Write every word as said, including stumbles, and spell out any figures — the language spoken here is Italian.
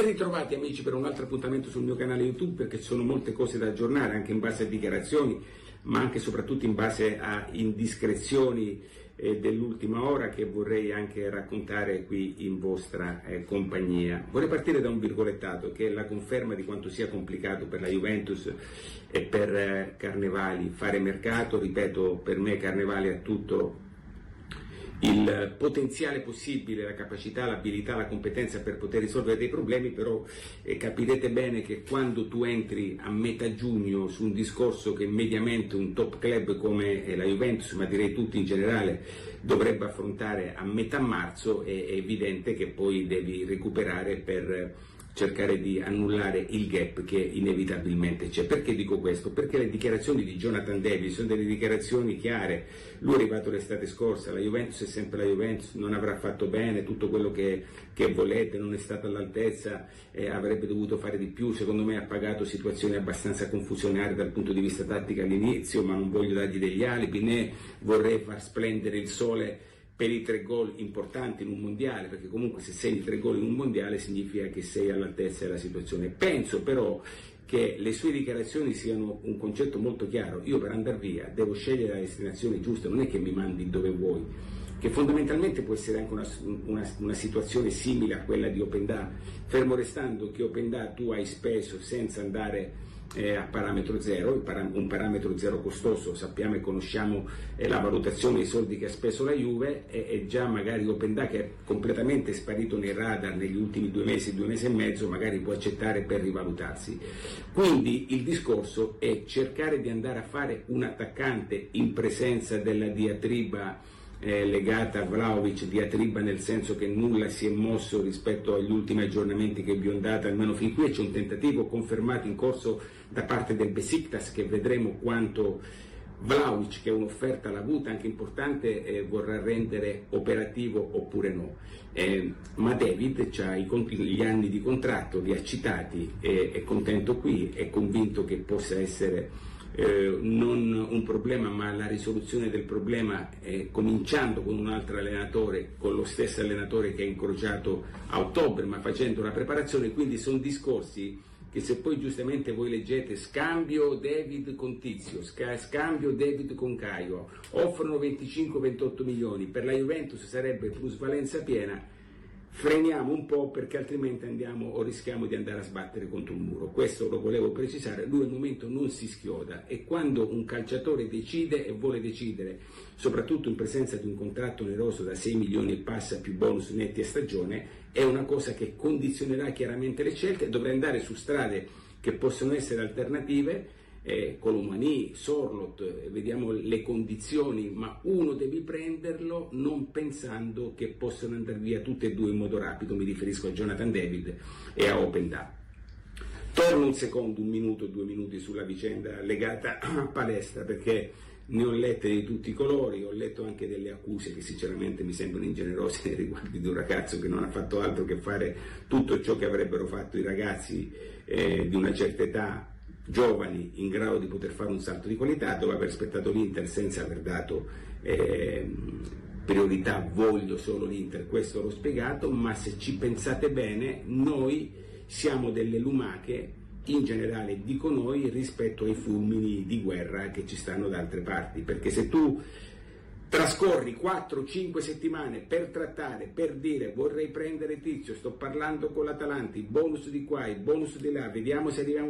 ritrovati amici per un altro appuntamento sul mio canale YouTube, perché ci sono molte cose da aggiornare anche in base a dichiarazioni, ma anche e soprattutto in base a indiscrezioni eh, dell'ultima ora che vorrei anche raccontare qui in vostra eh, compagnia. Vorrei partire da un virgolettato che è la conferma di quanto sia complicato per la Juventus e per eh, Carnevali fare mercato. Ripeto, per me Carnevali ha tutto il potenziale possibile, la capacità, l'abilità, la competenza per poter risolvere dei problemi, però eh, capirete bene che quando tu entri a metà giugno su un discorso che mediamente un top club come eh, la Juventus, ma direi tutti in generale, dovrebbe affrontare a metà marzo, è, è evidente che poi devi recuperare per cercare di annullare il gap che inevitabilmente c'è. Perché dico questo? Perché le dichiarazioni di Jonathan David sono delle dichiarazioni chiare. Lui è arrivato l'estate scorsa, la Juventus è sempre la Juventus, non avrà fatto bene, tutto quello che, che volete, non è stato all'altezza, eh, avrebbe dovuto fare di più, secondo me ha pagato situazioni abbastanza confusionarie dal punto di vista tattico all'inizio, ma non voglio dargli degli alibi, né vorrei far splendere il sole per i tre gol importanti in un mondiale, perché comunque se segni tre gol in un mondiale significa che sei all'altezza della situazione. Penso però che le sue dichiarazioni siano un concetto molto chiaro: io per andare via devo scegliere la destinazione giusta, non è che mi mandi dove vuoi, che fondamentalmente può essere anche una, una, una situazione simile a quella di Openda, fermo restando che Openda tu hai speso senza andare eh, a parametro zero, un parametro zero costoso, sappiamo e conosciamo eh, la valutazione dei soldi che ha speso la Juve, e, e già magari Openda, che è completamente sparito nei radar negli ultimi due mesi, due mesi e mezzo, magari può accettare per rivalutarsi. Quindi il discorso è cercare di andare a fare un attaccante in presenza della diatriba Eh, legata a Vlahovic, diatriba nel senso che nulla si è mosso rispetto agli ultimi aggiornamenti che vi ho dato, almeno fin qui, e c'è un tentativo confermato in corso da parte del Besiktas, che vedremo quanto Vlahovic, che è un'offerta l'ha avuta anche importante, eh, vorrà rendere operativo oppure no. Eh, ma David ha gli anni di contratto, li ha citati, eh, è contento qui, è convinto che possa essere Eh, non un problema ma la risoluzione del problema, eh, cominciando con un altro allenatore, con lo stesso allenatore che ha incrociato a ottobre, ma facendo la preparazione. Quindi sono discorsi che, se poi giustamente voi leggete scambio David con Tizio, scambio David con Caio, offrono venticinque ventotto milioni, per la Juventus sarebbe plusvalenza piena, freniamo un po', perché altrimenti andiamo o rischiamo di andare a sbattere contro un muro. Questo lo volevo precisare. Lui al momento non si schioda, e quando un calciatore decide e vuole decidere, soprattutto in presenza di un contratto oneroso da sei milioni e passa più bonus netti a stagione, è una cosa che condizionerà chiaramente le scelte. Dovrà andare su strade che possono essere alternative, Eh, Colomani, Sorlot, eh, vediamo le condizioni, ma uno devi prenderlo non pensando che possano andare via tutte e due in modo rapido. Mi riferisco a Jonathan David e a Openda. Torno un secondo, un minuto, due minuti sulla vicenda legata a Palestra, perché ne ho lette di tutti i colori, ho letto anche delle accuse che sinceramente mi sembrano ingenerose nei riguardi di un ragazzo che non ha fatto altro che fare tutto ciò che avrebbero fatto i ragazzi eh, di una certa età, giovani, in grado di poter fare un salto di qualità. Dopo aver aspettato l'Inter senza aver dato eh, priorità, voglio solo l'Inter, questo l'ho spiegato, ma se ci pensate bene noi siamo delle lumache, in generale dico noi, rispetto ai fulmini di guerra che ci stanno da altre parti, perché se tu trascorri quattro cinque settimane per trattare, per dire vorrei prendere Tizio, sto parlando con l'Atalanta, i bonus di qua, i bonus di là, vediamo se arriviamo